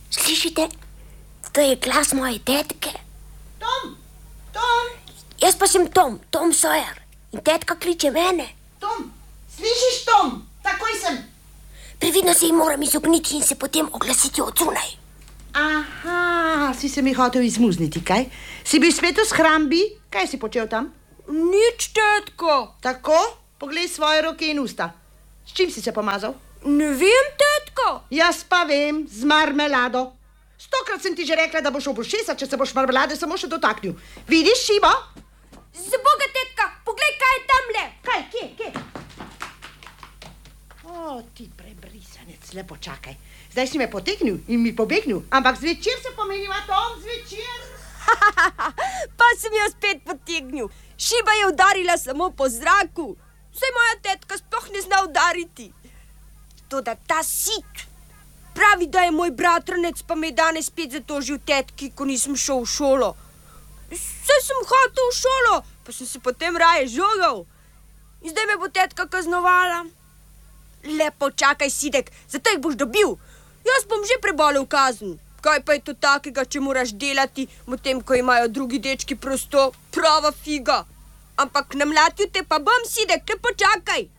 Slišite? To je glas moje tetke. Tom! Jaz pa sem Tom Sawyer. In tetka kliče mene. Tom! Slišiš, Tom? Takoj sem. Previdno se ji moram izogniti in se potem oglasiti odzunaj. Aha, si se mi hotel izmuzniti, kaj? Si bil spet v shrambi? Kaj si počel tam? Nič, tetko. Tako? Poglej svoje roke in usta. S čim si se pomazal? Ne vem, tetko. Jaz pa vem, z marmelado. 100-krat sem ti že rekla, da boš obušesa, če se boš marmelade samo še dotaknil. Vidiš, Šibo? Za Boga, tetka, poglej, kaj je tamle. Kaj, kje? O, ti prebrisanec, lepo čakaj. Zdaj si me potegnil in mi pobegnil, ampak zvečer se pomeniva, Tom, zvečer. Pa sem jo spet potegnil. Šiba je udarila samo po zraku. Saj moja tetka sploh ne zna udariti. Toda ta sit pravi, da je moj bratranec, pa me je danes spet zatožil tetki, ko nisem šel v šolo. Saj sem hotel v šolo, pa sem se potem raje žogal. In zdaj me bo tetka kaznovala. Lepo čakaj, Sidek, zato jih boš dobil. Jaz bom že prebolel kazen. Kaj pa je to takega, če moraš delati, medtem ko imajo drugi dečki prosto, prava figa. Ampak namlatil te pa bom, Sidek, lepo čakaj.